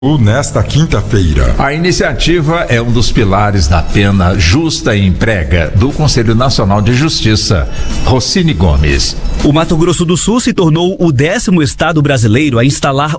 Nesta quinta-feira. A iniciativa é um dos pilares da pena justa e emprega do Conselho Nacional de Justiça. Rossini Gomes. O Mato Grosso do Sul se tornou o 10º estado brasileiro a instalar